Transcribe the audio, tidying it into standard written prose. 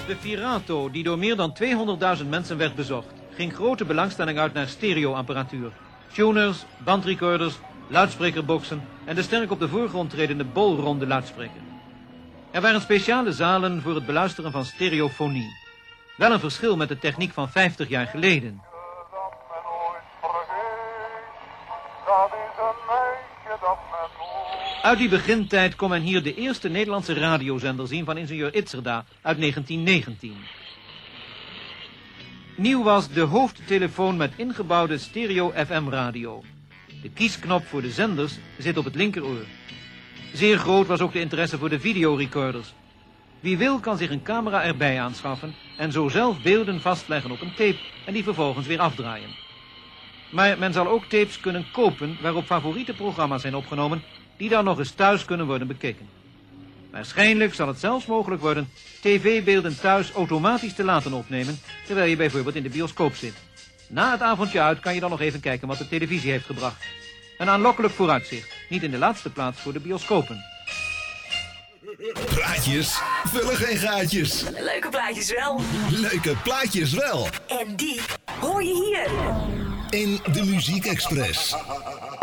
Preferato, die door meer dan 200.000 mensen werd bezocht, ging grote belangstelling uit naar stereoapparatuur. Tuners, bandrecorders, luidsprekerboxen en de sterk op de voorgrond tredende bolronde luidspreker. Er waren speciale zalen voor het beluisteren van stereofonie. Wel een verschil met de techniek van 50 jaar geleden. Uit die begintijd kon men hier de eerste Nederlandse radiozender zien van ingenieur Itzerda uit 1919. Nieuw was de hoofdtelefoon met ingebouwde stereo-FM-radio. De kiesknop voor de zenders zit op het linkeroor. Zeer groot was ook de interesse voor de videorecorders. Wie wil kan zich een camera erbij aanschaffen en zo zelf beelden vastleggen op een tape en die vervolgens weer afdraaien. Maar men zal ook tapes kunnen kopen waarop favoriete programma's zijn opgenomen die dan nog eens thuis kunnen worden bekeken. Waarschijnlijk zal het zelfs mogelijk worden tv-beelden thuis automatisch te laten opnemen terwijl je bijvoorbeeld in de bioscoop zit. Na het avondje uit kan je dan nog even kijken wat de televisie heeft gebracht. Een aanlokkelijk vooruitzicht, niet in de laatste plaats voor de bioscopen. Plaatjes vullen geen gaatjes. Leuke plaatjes wel. Leuke plaatjes wel. En die hoor je hier. In de Muziek Express.